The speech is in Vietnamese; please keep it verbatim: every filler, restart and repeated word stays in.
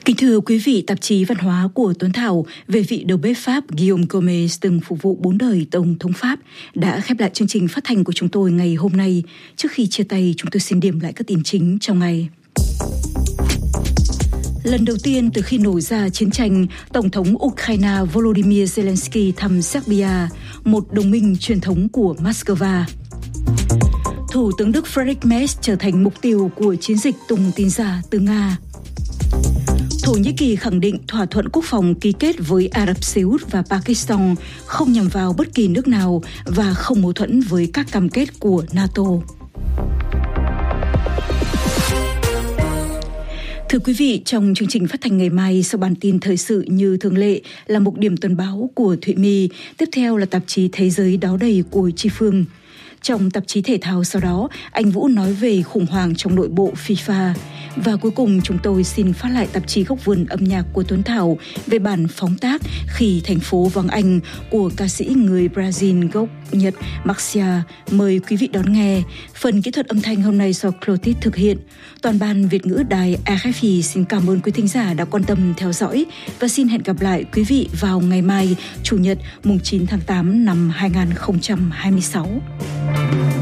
Kính thưa quý vị, tạp chí văn hóa của Tuấn Thảo về vị đầu bếp Pháp Guillaume Gomez từng phục vụ bốn đời Tổng thống Pháp đã khép lại chương trình phát thanh của chúng tôi ngày hôm nay. Trước khi chia tay, chúng tôi xin điểm lại các tin chính trong ngày. Lần đầu tiên từ khi nổ ra chiến tranh, Tổng thống Ukraine Volodymyr Zelensky thăm Serbia, một đồng minh truyền thống của Moscow. Thủ tướng Đức Friedrich Merz trở thành mục tiêu của chiến dịch tung tin giả từ Nga. Thổ Nhĩ Kỳ khẳng định thỏa thuận quốc phòng ký kết với Ả Rập Xê Út và Pakistan không nhằm vào bất kỳ nước nào và không mâu thuẫn với các cam kết của NATO. Thưa quý vị, trong chương trình phát thanh ngày mai, sau bản tin thời sự như thường lệ là mục điểm tuần báo của Thụy My, tiếp theo là tạp chí Thế giới đáo đầy của Chi Phương. Trong tạp chí thể thao sau đó, anh Vũ nói về khủng hoảng trong nội bộ FIFA. Và cuối cùng chúng tôi xin phát lại tạp chí Góc vườn âm nhạc của Tuấn Thảo về bản phóng tác Khi thành phố vắng anh của ca sĩ người Brazil gốc Nhật Maxia. Mời quý vị đón nghe. Phần kỹ thuật âm thanh hôm nay do Clotilde thực hiện. Toàn ban Việt ngữ đài rờ ép i xin cảm ơn quý thính giả đã quan tâm theo dõi và xin hẹn gặp lại quý vị vào ngày mai, Chủ nhật mùng chín tháng tám năm hai nghìn không trăm hai mươi sáu.